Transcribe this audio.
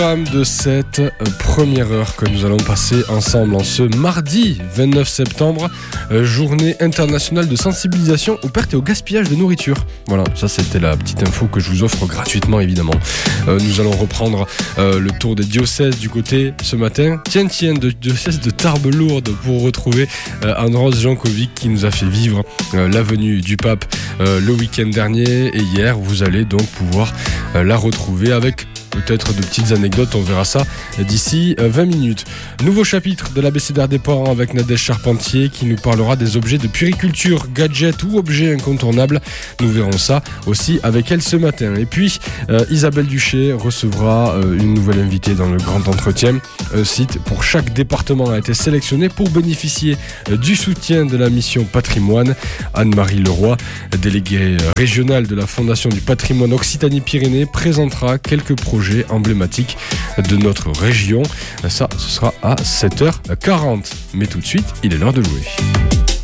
De cette première heure que nous allons passer ensemble en ce mardi 29 septembre, journée internationale de sensibilisation aux pertes et au gaspillage de nourriture. Voilà, ça c'était la petite info que je vous offre gratuitement évidemment. Nous allons reprendre le tour des diocèses du côté ce matin. Tiens, de diocèse de Tarbes-Lourdes pour retrouver Anne-Rose Jankovic qui nous a fait vivre la venue du pape le week-end dernier. Et hier, vous allez donc pouvoir la retrouver avec peut-être de petites anecdotes, on verra ça d'ici 20 minutes. Nouveau chapitre de l'abécédaire des parents avec Nadège Charpentier qui nous parlera des objets de puériculture, gadgets ou objets incontournables. Nous verrons ça aussi avec elle ce matin. Et puis, Isabelle Duché recevra une nouvelle invitée dans le grand entretien. Un site pour chaque département a été sélectionné pour bénéficier du soutien de la mission patrimoine. Anne-Marie Leroy, déléguée régionale de la Fondation du patrimoine Occitanie-Pyrénées, présentera quelques projets emblématiques de notre région. Ça, ce sera à 7h40. Mais tout de suite, il est l'heure de jouer.